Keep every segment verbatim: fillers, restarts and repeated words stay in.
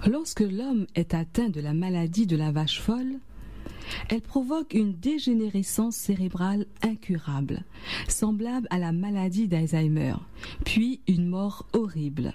Lorsque l'homme est atteint de la maladie de la vache folle, elle provoque une dégénérescence cérébrale incurable, semblable à la maladie d'Alzheimer, puis une mort horrible.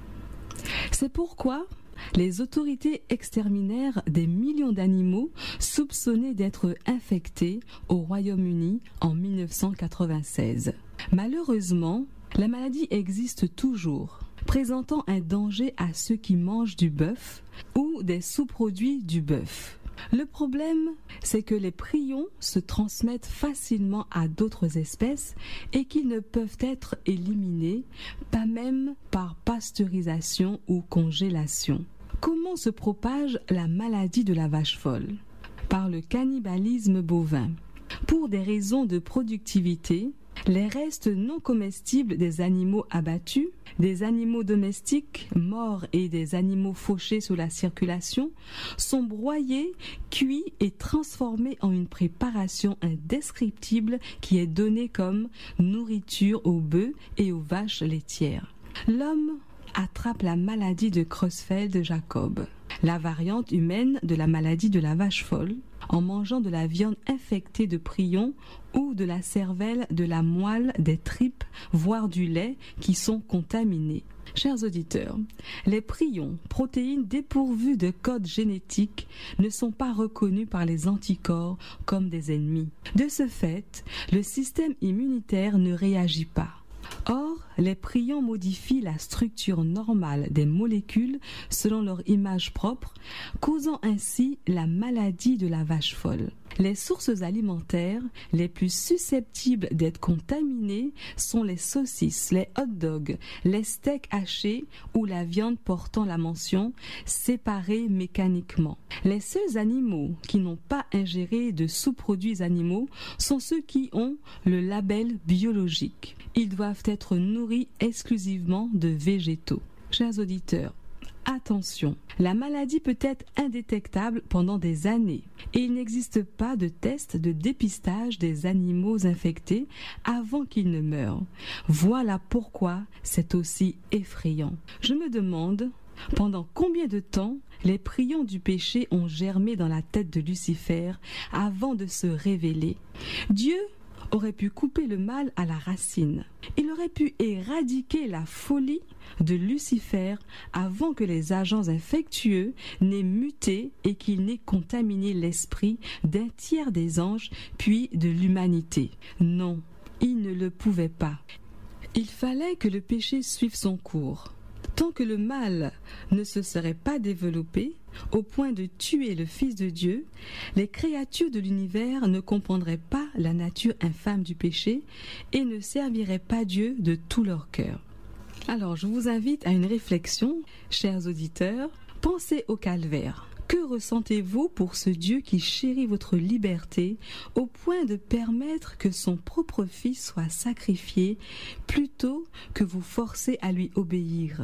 C'est pourquoi les autorités exterminèrent des millions d'animaux soupçonnés d'être infectés au Royaume-Uni en mille neuf cent quatre-vingt-seize. Malheureusement, la maladie existe toujours, présentant un danger à ceux qui mangent du bœuf ou des sous-produits du bœuf. Le problème, c'est que les prions se transmettent facilement à d'autres espèces et qu'ils ne peuvent être éliminés, pas même par pasteurisation ou congélation. Comment se propage la maladie de la vache folle? Par le cannibalisme bovin. Pour des raisons de productivité, les restes non comestibles des animaux abattus, des animaux domestiques morts et des animaux fauchés sous la circulation sont broyés, cuits et transformés en une préparation indescriptible qui est donnée comme nourriture aux bœufs et aux vaches laitières. L'homme attrape la maladie de Creutzfeldt-Jakob, la variante humaine de la maladie de la vache folle, en mangeant de la viande infectée de prions ou de la cervelle, de la moelle, des tripes, voire du lait qui sont contaminés. Chers auditeurs, les prions, protéines dépourvues de code génétique, ne sont pas reconnus par les anticorps comme des ennemis. De ce fait, le système immunitaire ne réagit pas. Or, les prions modifient la structure normale des molécules selon leur image propre, causant ainsi la maladie de la vache folle. Les sources alimentaires les plus susceptibles d'être contaminées sont les saucisses, les hot-dogs, les steaks hachés ou la viande portant la mention « séparée mécaniquement ». Les seuls animaux qui n'ont pas ingéré de sous-produits animaux sont ceux qui ont le label biologique. Ils doivent être nourris exclusivement de végétaux. Chers auditeurs, attention, la maladie peut être indétectable pendant des années et il n'existe pas de test de dépistage des animaux infectés avant qu'ils ne meurent. Voilà pourquoi c'est aussi effrayant. Je me demande pendant combien de temps les prions du péché ont germé dans la tête de Lucifer avant de se révéler. Dieu aurait pu couper le mal à la racine. Il aurait pu éradiquer la folie de Lucifer avant que les agents infectieux n'aient muté et qu'ils n'aient contaminé l'esprit d'un tiers des anges puis de l'humanité. Non, il ne le pouvait pas. Il fallait que le péché suive son cours. Tant que le mal ne se serait pas développé au point de tuer le Fils de Dieu, les créatures de l'univers ne comprendraient pas la nature infâme du péché et ne serviraient pas Dieu de tout leur cœur. Alors, je vous invite à une réflexion, chers auditeurs. Pensez au calvaire. Que ressentez-vous pour ce Dieu qui chérit votre liberté au point de permettre que son propre Fils soit sacrifié plutôt que vous forcer à lui obéir?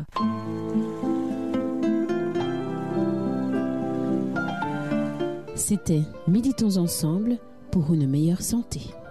C'était Méditons ensemble pour une meilleure santé.